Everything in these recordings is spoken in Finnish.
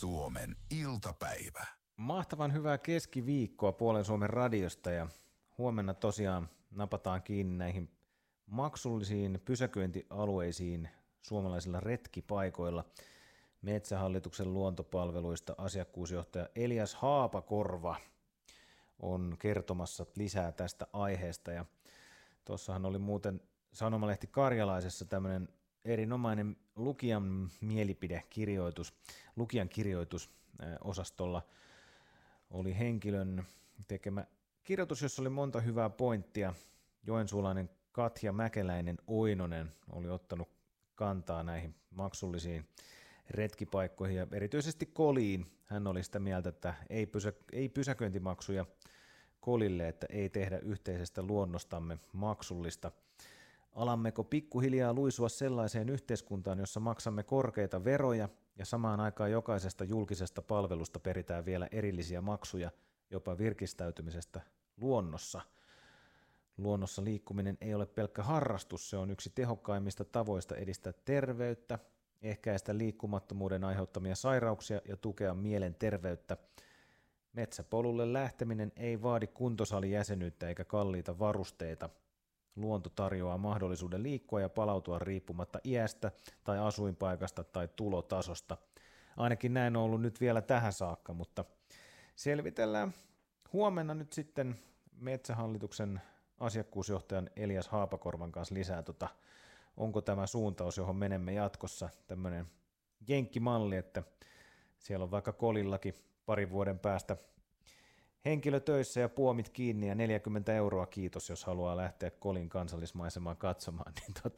Suomen iltapäivä. Mahtavan hyvää keskiviikkoa Puolen Suomen radiosta ja huomenna tosiaan napataan kiinni näihin maksullisiin pysäköintialueisiin suomalaisilla retkipaikoilla. Metsähallituksen luontopalveluista asiakkuusjohtaja Elias Haapakorva on kertomassa lisää tästä aiheesta. Ja tuossahan oli muuten Sanomalehti Karjalaisessa tämmöinen erinomainen lukijan mielipidekirjoitus, lukijan kirjoitus osastolla oli henkilön tekemä kirjoitus, jossa oli monta hyvää pointtia. Joensuulainen Katja Mäkeläinen-Oinonen oli ottanut kantaa näihin maksullisiin retkipaikkoihin ja erityisesti Koliin. Hän oli sitä mieltä, että ei pysäköintimaksuja Kolille, että ei tehdä yhteisestä luonnostamme maksullista. Alammeko pikkuhiljaa luisua sellaiseen yhteiskuntaan, jossa maksamme korkeita veroja ja samaan aikaan jokaisesta julkisesta palvelusta peritään vielä erillisiä maksuja jopa virkistäytymisestä luonnossa. Luonnossa liikkuminen ei ole pelkkä harrastus, se on yksi tehokkaimmista tavoista edistää terveyttä, ehkäistä liikkumattomuuden aiheuttamia sairauksia ja tukea mielen terveyttä. Metsäpolulle lähteminen ei vaadi kuntosalijäsenyyttä eikä kalliita varusteita. Luonto tarjoaa mahdollisuuden liikkua ja palautua riippumatta iästä tai asuinpaikasta tai tulotasosta. Ainakin näin on ollut nyt vielä tähän saakka, mutta selvitellään huomenna nyt sitten Metsähallituksen asiakkuusjohtajan Elias Haapakorvan kanssa lisää, onko tämä suuntaus, johon menemme jatkossa, tämmöinen jenkkimalli, että siellä on vaikka Kolillakin parin vuoden päästä henkilö töissä ja puomit kiinni ja 40 € kiitos, jos haluaa lähteä Kolin kansallismaisemaan katsomaan, niin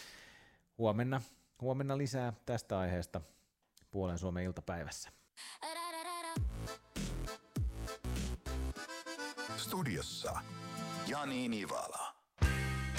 huomenna lisää tästä aiheesta Puolen Suomen iltapäivässä. Studiossa Jani Nivala.